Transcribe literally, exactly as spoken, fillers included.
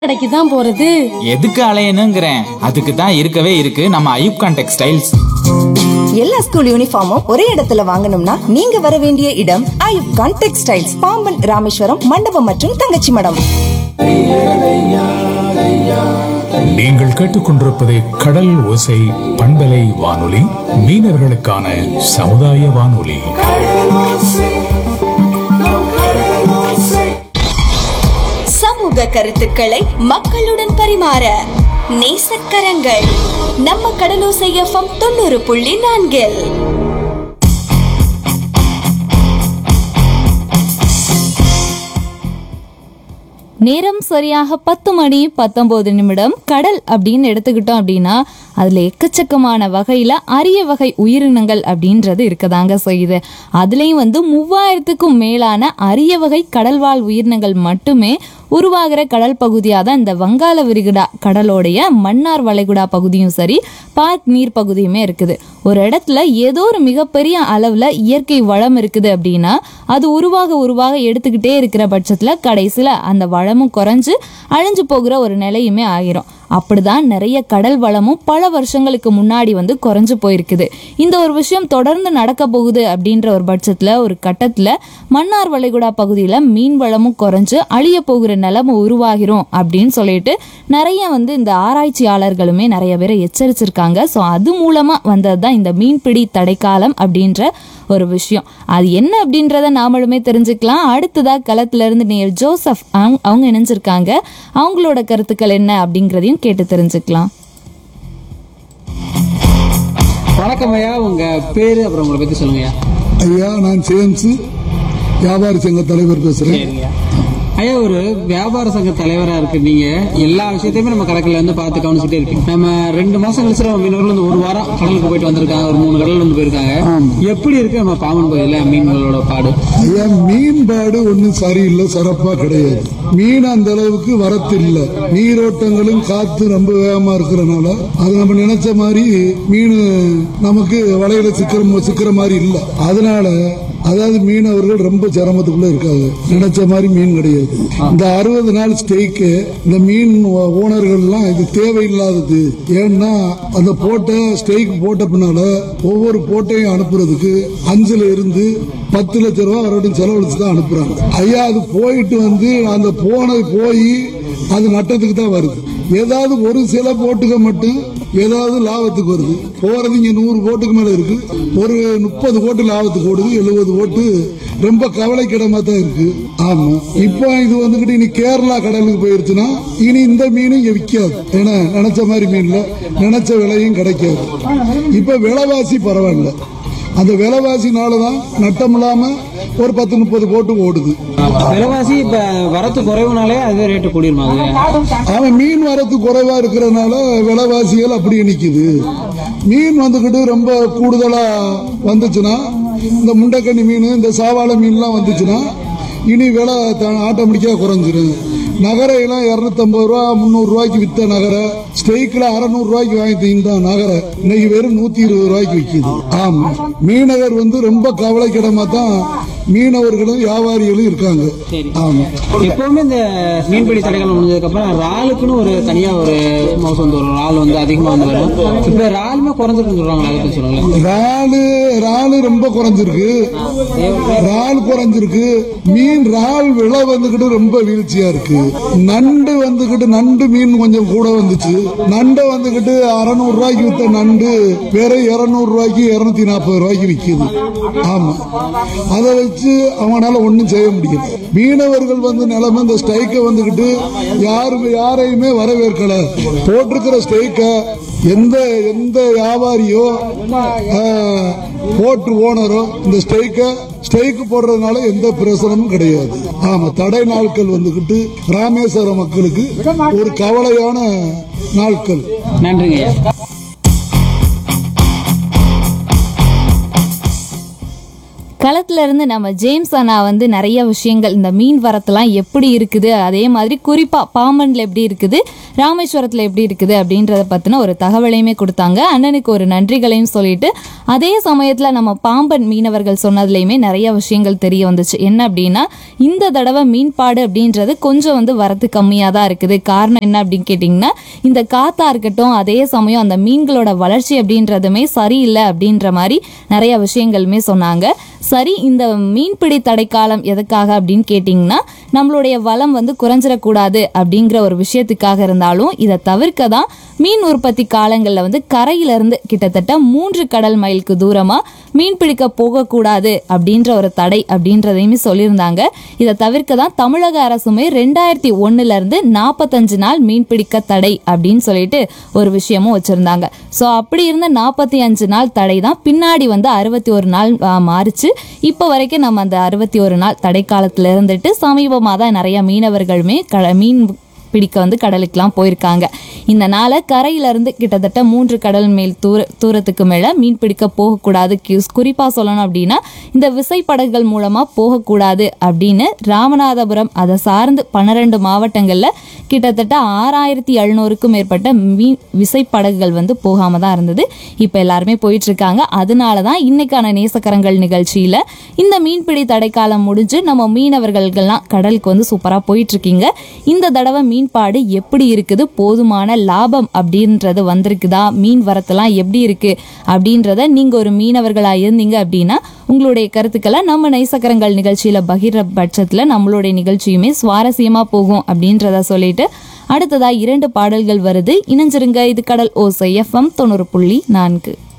கடைக்கு தான் போறது. எதுக்கு அலையணுங்கிறேன், அதுக்கு தான் இருக்கவே இருக்கு நம்ம ஐயூப்கான் டெக்ஸ்டைல்ஸ். எல்லா ஸ்கூல் யூனிஃபார்மும் ஒரே இடத்துல வாங்கணும்னா நீங்க வர வேண்டிய இடம் ஐயூப்கான் டெக்ஸ்டைல்ஸ், பாம்பன் ராமேஸ்வரம் மண்டபம் மற்றும் தங்கச்சி மடம். நீங்கள் கேட்டுக்கொண்டிருப்பது கடல் ஓசை பண்பலை வானொலி, மீனவர்களுக்கான சமுதாய வானொலி. சமூக கருத்துக்களை மக்களுடன் பரிமாற நேசக்கரங்கள் நம்ம கடலோசை எஃப்எம் தொண்ணூறு புள்ளி நான்கில். நேரம் சரியாக பத்து மணி பத்தொன்பது நிமிடம். கடல் அப்படின்னு எடுத்துக்கிட்டோம் அப்படின்னா அதுல எக்கச்சக்கமான வகையில அரிய வகை உயிரினங்கள் அப்படின்றது இருக்கதாங்க செய்யுது. அதுலயும் வந்து மூவாயிரத்துக்கும் மேலான அரிய வகை கடல்வாழ் உயிரினங்கள் மட்டுமே உருவாகிற கடல் பகுதியாக தான் இந்த வங்காள விரிகுடா கடலோடைய மன்னார் வளைகுடா பகுதியும் சரி, பார்க் நீர் பகுதியுமே இருக்குது. ஒரு இடத்துல ஏதோ ஒரு மிகப்பெரிய அளவுல இயற்கை வளம் இருக்குது அப்படின்னா அது உருவாக உருவாக எடுத்துக்கிட்டே இருக்கிற பட்சத்துல கடைசியில அந்த வளமும் குறைஞ்சு அழிஞ்சு போகிற ஒரு நிலையுமே ஆகிரும். அப்படிதான் நிறைய கடல் வளமும் பல வருஷங்களுக்கு முன்னாடி வந்து குறைஞ்சு போயிருக்குது. இந்த ஒரு விஷயம் தொடர்ந்து நடக்க போகுது அப்படின்ற ஒரு பட்சத்துல ஒரு கட்டத்துல மன்னார் வளைகுடா பகுதியில மீன் வளமும் குறைஞ்சு அழிய போகிற நிலைமை உருவாகிரும் அப்படின்னு சொல்லிட்டு நிறைய வந்து இந்த ஆராய்ச்சியாளர்களுமே நிறைய பேரை எச்சரிச்சிருக்காங்க. ஸோ அது மூலமா வந்ததுதான் இந்த மீன்பிடி தடைக்காலம் அப்படின்ற ஒரு விஷயம். அது என்ன அப்படின்றத நாமளுமே தெரிஞ்சுக்கலாம். அடுத்ததா களத்துல இருந்து நேர் ஜோசப் அவங்க இணைஞ்சிருக்காங்க. அவங்களோட கருத்துக்கள் என்ன அப்படிங்கிறதையும் கேட்டு தெரிஞ்சுக்கலாம். வணக்கம் ஐயா, உங்க பேரு அப்புறம் உங்களை பத்தி சொல்லுங்க ஐயா. ஐயா, நான் ஜேம்ஸ், வியாபாரி சங்க தலைவர் பேசுறேன். ஐயா, ஒரு வியாபார சங்க தலைவரா இருக்கு நீங்க, எல்லா விஷயத்தையுமே நம்ம கடற்கரையில வந்து பார்த்து கவனிச்சுட்டே இருக்கீங்க. நம்ம ரெண்டு மாசம் கழிச்சு நம்ம மீனவர்கள் வந்து ஒரு வாரம் கடலுக்கு போயிட்டு வந்திருக்காங்க, ஒரு மூணு கடல் வந்து போயிருக்காங்க. எப்படி இருக்கு நம்ம பாம்பன் பகுதியில மீன்களோட பாடு? ஐயா, மீன் பாடு ஒன்னும் சரியில்லை, சிறப்பா கிடையாது. மீன் அந்த அளவுக்கு வரத்து இல்லை. நீரோட்டங்களும் காத்து ரொம்ப வேகமா இருக்கிறனால அது நம்ம நினைச்ச மாதிரி மீன் நமக்கு வலையில சிக்கிற சிக்கிற மாதிரி இல்லை. அதனால அதாவது மீனவர்கள் ரொம்ப சிரமத்துக்குள்ள இருக்காது, நினைச்ச மாதிரி மீன் கிடையாது. இந்த அறுபது நாள் ஸ்டேக்கு இந்த மீன் ஓனர்கள் எல்லாம் இது தேவையில்லாதது. ஏன்னா அந்த போட்ட ஸ்டேக் போட்ட பின்னால ஒவ்வொரு போட்டையும் அனுப்புறதுக்கு அஞ்சுல இருந்து பத்து லட்சம் ரூபாய் வரைக்கும் செலவழிச்சு தான் அனுப்புறாங்க. ஐயா, அது போயிட்டு வந்து அந்த போனது போய் அது நட்டத்துக்கு தான் வருது. ஏதாவது ஒரு சில போட்டுக்க மட்டும் ஏதாவது லாபத்துக்கு வருது. போறது இங்க நூறு போட்டுக்கு மேல இருக்கு, ஒரு முப்பது போட்டு லாபத்துக்கு ஓடுது, எழுபது போட்டு ரொம்ப கவலைக்கிடமா தான் இருக்கு. ஆமா, இப்போ இது வந்துகிட்டு இனி கேரளா கடலுக்கு போயிருச்சுன்னா இனி இந்த மீன் இங்க விற்காது. ஏன்னா நினைச்ச மாதிரி மீன்ல நினைச்ச விலையும் கிடைக்காது. இப்ப விலைவாசி பரவாயில்ல, அந்த விலைவாசினாலதான் நட்டம் இல்லாம ஒரு பத்து முப்பது போட்டு ஓடுது. விலைவாசி இப்ப வரத்து குறைவுனாலே அது ரேட்டு கூடிருமா? அவன் மீன் வரத்து குறைவா இருக்கிறதுனால விலைவாசிகள் அப்படியே நிக்குது. மீன் வந்துகிட்டு ரொம்ப கூடுதலா வந்துச்சுன்னா, இந்த முண்டைக்கண்ணி மீன், இந்த சாவாளை மீன்லாம் வந்துச்சுன்னா இனி விலை ஆட்டோமேட்டிக்கா குறைஞ்சிரும். நகரையெல்லாம் இருநூத்தி ஐம்பது ரூபா முன்னூறு ரூபாய்க்கு வித்த நகரை ஸ்டேக்ல அறுநூறு ரூபாய்க்கு வாங்கி தீந்தா நகரை இன்னைக்கு வெறும் நூத்தி இருபது ரூபாய்க்கு விற்கிது. ஆமா, மீனவர் வந்து ரொம்ப கவலைக்கிடமா தான் மீனவர்களும் வியாபாரிகளும் இருக்காங்க. ஆமா, எப்பவுமே இந்த மீன்பிடி தடைகள் முடிஞ்சதுக்கு அப்புறம் ராலுக்குன்னு ஒரு தனியா ஒரு மோசம் வந்து வரும். ரால் வந்து அதிகமா வந்து வரும். இப்ப ராலுமே குறைஞ்சிருக்குன்னு சொல்றாங்க, அதை பத்தி சொல்லுங்களேன். ராலு ராலு ரொம்ப குறைஞ்சிருக்கு, ரால் குறைஞ்சிருக்கு. மீன் ரால் விலை வந்துகிட்டு ரொம்ப வீழ்ச்சியா இருக்கு. நண்டு வந்துகிட்டு நண்டு மீன் கொஞ்சம் கூட வந்துச்சு. நண்டை வந்துகிட்டு அறுநூறு ரூபாய்க்கு வித்த நண்டு வேற இருநூறு ரூபாய்க்கு இருநூத்தி நாற்பது ரூபாய்க்கு விற்கிது. ஆமா, அதை வச்சு அவனால ஒன்னும் செய்ய முடியும். மீனவர்கள் வந்து நிலைமை இந்த ஸ்ட்ரைக்கை வந்துகிட்டு யாரும் யாரையுமே வரவேற்கல. போட்டிருக்கிற ஸ்ட்ரைக்க எந்த எந்த வியாபாரியோ போட்டு ஓனரோ இந்த ஸ்ட்ரைக்க ஸ்ட்ரைக் போடுறதுனால எந்த பிரச்சனமும் கிடையாது. ஆமா, தடை நாட்கள் வந்துகிட்டு ராமேஸ்வரம் மக்களுக்கு ஒரு கவலையான நாட்கள். நன்றிங்க. களத்துல இருந்து நம்ம ஜேம்ஸ் அண்ணா வந்து நிறைய விஷயங்கள் இந்த மீன் வரத்துலாம் எப்படி இருக்குது, அதே மாதிரி குறிப்பா பாம்பன்ல எப்படி இருக்குது, ராமேஸ்வரத்துல எப்படி இருக்குது அப்படின்றத பத்தின ஒரு தகவலையுமே கொடுத்தாங்க. அண்ணனுக்கு ஒரு நன்றிகளையும் சொல்லிட்டு அதே சமயத்துல நம்ம பாம்பன் மீனவர்கள் சொன்னதுலயுமே நிறைய விஷயங்கள் தெரிய வந்துச்சு. என்ன அப்படின்னா, இந்த தடவை மீன்பாடு அப்படின்றது கொஞ்சம் வந்து வரத்து கம்மியா தான் இருக்குது. காரணம் என்ன அப்படின்னு கேட்டிங்கன்னா, இந்த காத்தா இருக்கட்டும், அதே சமயம் அந்த மீன்களோட வளர்ச்சி அப்படின்றதுமே சரியில்லை அப்படின்ற மாதிரி நிறைய விஷயங்களுமே சொன்னாங்க. சரி, இந்த மீன்பிடி தடைக்காலம் எதுக்காக அப்படின்னு கேட்டிங்கன்னா, நம்மளுடைய வளம் வந்து குறைஞ்சிடக்கூடாது அப்படிங்கிற ஒரு விஷயத்துக்காக இருந்தாலும் இதை தவிர்க்க தான் மீன் உற்பத்தி காலங்களில் வந்து கரையிலிருந்து கிட்டத்தட்ட மூன்று கடல் மைலுக்கு தூரமாக மீன் பிடிக்க போகக்கூடாது அப்படின்ற ஒரு தடை அப்படின்றதையுமே சொல்லியிருந்தாங்க. இதை தவிர்க்க தான் தமிழக அரசுமே ரெண்டாயிரத்தி ஒன்னுல இருந்து நாற்பத்தஞ்சு நாள் மீன் பிடிக்க தடை அப்படின்னு சொல்லிட்டு ஒரு விஷயமும் வச்சிருந்தாங்க. ஸோ அப்படி இருந்த நாற்பத்தி அஞ்சு நாள் தடை தான் பின்னாடி வந்து அறுபத்தி ஒரு நாள் மாறிச்சு. இப்போ வரைக்கும் நம்ம அந்த அறுபத்தி ஒரு நாள் தடை காலத்துல இருந்துட்டு சமீபமாக தான் நிறைய மீனவர்களுமே க மீன் பிடிக்க வந்து கடலுக்கெல்லாம் போயிருக்காங்க. இந்த நாளை கரையிலிருந்து கிட்டத்தட்ட மூன்று கடல் மேல் தூர தூரத்துக்கு மேலே மீன் பிடிக்க போகக்கூடாது. குறிப்பாக சொல்லணும் அப்படின்னா, இந்த விசைப்படகுகள் மூலமாக போகக்கூடாது அப்படின்னு ராமநாதபுரம் அதை சார்ந்து பன்னிரெண்டு மாவட்டங்களில் கிட்டத்தட்ட ஆறாயிரத்தி எழுநூறுக்கும் மேற்பட்ட மீன் விசைப்படகுகள் வந்து போகாமல் தான் இருந்தது. இப்போ எல்லாருமே போயிட்டு இருக்காங்க. அதனால தான் இன்னைக்கான நேசக்கரங்கள் நிகழ்ச்சியில் இந்த மீன்பிடி தடைக்காலம் முடிஞ்சு நம்ம மீனவர்கள்லாம் கடலுக்கு வந்து சூப்பராக போயிட்டு இருக்கீங்க. இந்த தடவை மீன்பாடு எப்படி இருக்குது, போதுமான லாபம் அப்படின்றது வந்திருக்குதா, மீன் வரத்தெல்லாம் எப்படி இருக்கு அப்படின்றத நீங்க ஒரு மீனவர்களா இருந்தீங்க அப்படின்னா உங்களுடைய கருத்துக்களை நம்ம நேசக்கரங்கள் நிகழ்ச்சியில பகிர்ற பட்சத்துல நம்மளுடைய நிகழ்ச்சியுமே சுவாரஸ்யமா போகும் அப்படின்றத சொல்லிட்டு அடுத்ததா இரண்டு பாடல்கள் வருது. இணைஞ்சிருங்க. இது கடல் ஓசை எஃப்எம் தொண்ணூறு புள்ளி நான்கு.